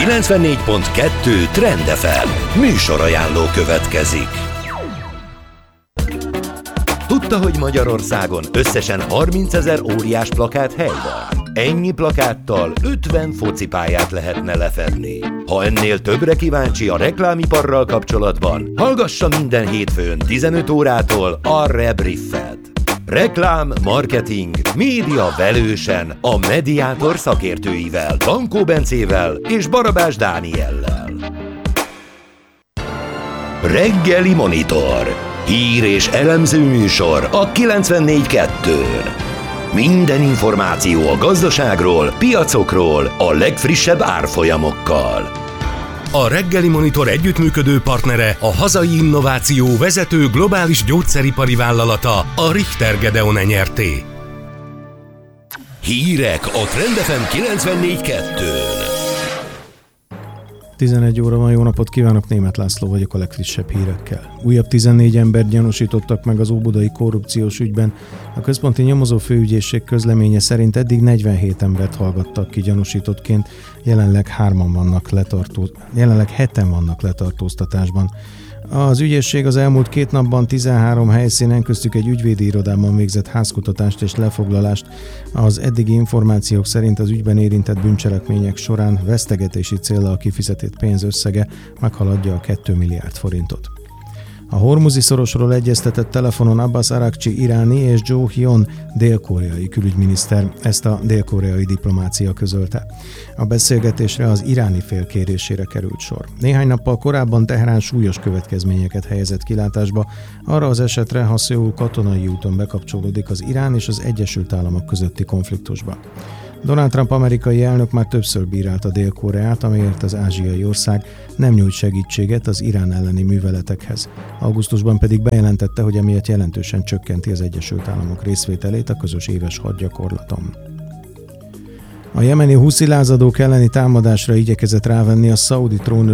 94.2 Trend FM műsorajánló következik. Tudta, hogy Magyarországon összesen 30 000 óriás plakát hely van? Ennyi plakáttal 50 focipályát lehetne lefedni. Ha ennél többre kíváncsi a reklámiparral kapcsolatban, hallgassa minden hétfőn 15 órától a Rebriefet. Reklám, marketing, média velősen a Mediátor szakértőivel, Dankó Bencével és Barabás Dániellel. Reggeli Monitor. Hír és elemző műsor a 94.2-n. Minden információ a gazdaságról, piacokról, a legfrissebb árfolyamokkal. A Reggeli Monitor együttműködő partnere a hazai innováció vezető globális gyógyszeripari vállalata, a Richter Gedeon Nyrt. Hírek a Trend FM 94.2-n. 11 óra van, jó napot kívánok, Németh László vagyok a legfrissebb hírekkel. Újabb 14 embert gyanúsítottak meg az óbudai korrupciós ügyben. A központi nyomozó főügyészség közleménye szerint eddig 47 embert hallgattak ki gyanúsítottként, jelenleg 7-en vannak letartóztatásban. Az ügyészség az elmúlt 2 napban 13 helyszínen, köztük egy ügyvédi irodában végzett házkutatást és lefoglalást. Az eddigi információk szerint az ügyben érintett bűncselekmények során vesztegetési céllal kifizetett pénz összege meghaladja a 2 milliárd forintot. A Hormuzi szorosról egyeztetett telefonon Abbas Araghchi iráni és Jo Hyun dél-koreai külügyminiszter, ezt a dél-koreai diplomácia közölte. A beszélgetésre az iráni fél kérésére került sor. Néhány nappal korábban Teherán súlyos következményeket helyezett kilátásba arra az esetre, ha Szöul katonai úton bekapcsolódik az Irán és az Egyesült Államok közötti konfliktusba. Donald Trump amerikai elnök már többször bírálta Dél-Koreát, amiért az ázsiai ország nem nyújt segítséget az Irán elleni műveletekhez. Augusztusban pedig bejelentette, hogy emiatt jelentősen csökkenti az Egyesült Államok részvételét a közös éves hadgyakorlaton. A jemeni huszi lázadók elleni támadásra igyekezett rávenni a szaudi trónörök